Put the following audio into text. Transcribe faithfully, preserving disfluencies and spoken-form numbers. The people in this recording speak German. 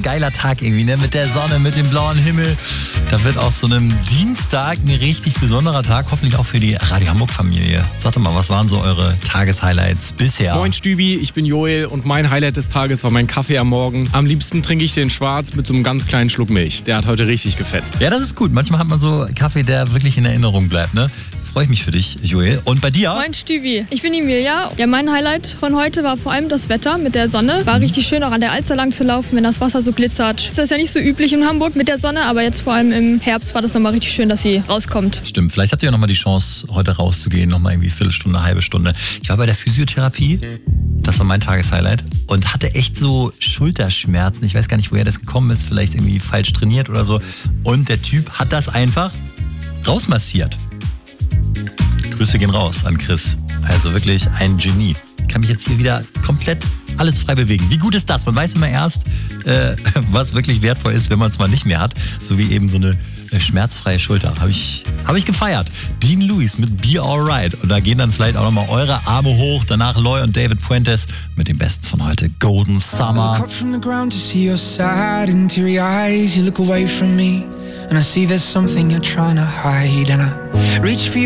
geiler Tag irgendwie, ne? Mit der Sonne, mit dem blauen Himmel. Da wird auch so einem Dienstag ein richtig besonderer Tag, hoffentlich auch für die Radio Hamburg-Familie. Sagt doch mal, was waren so eure Tageshighlights bisher? Moin Stübi, ich bin Joel und mein Highlight des Tages war mein Kaffee am Morgen. Am liebsten trinke ich den schwarz mit so einem ganz kleinen Schluck Milch. Der hat heute richtig gefetzt. Ja, das ist gut. Manchmal hat man so Kaffee, der wirklich in Erinnerung bleibt, ne? Freue ich mich für dich, Joel. Und bei dir? Moin Stübi, ich bin Emilia. Ja, mein Highlight von heute war vor allem das Wetter mit der Sonne. War richtig schön, auch an der Alster lang zu laufen, wenn das Wasser so glitzert. Das ist ja nicht so üblich in Hamburg mit der Sonne, aber jetzt vor allem im Herbst war das nochmal richtig schön, dass sie rauskommt. Stimmt, vielleicht habt ihr ja nochmal die Chance, heute rauszugehen, nochmal irgendwie Viertelstunde, halbe Stunde. Ich war bei der Physiotherapie, das war mein Tageshighlight, und hatte echt so Schulterschmerzen. Ich weiß gar nicht, woher das gekommen ist, vielleicht irgendwie falsch trainiert oder so. Und der Typ hat das einfach rausmassiert. Grüße gehen raus an Chris. Also wirklich ein Genie. Ich kann mich jetzt hier wieder komplett alles frei bewegen. Wie gut ist das? Man weiß immer erst, äh, was wirklich wertvoll ist, wenn man es mal nicht mehr hat. So wie eben so eine äh, schmerzfreie Schulter. Habe ich, hab ich gefeiert. Dean Lewis mit Be Alright. Und da gehen dann vielleicht auch nochmal eure Arme hoch. Danach Loy und David Puentes mit dem Besten von heute, Golden Summer. I look up from the ground to see your sad and teary eyes. You look away from me and I see there's something you're trying to hide. And I reach for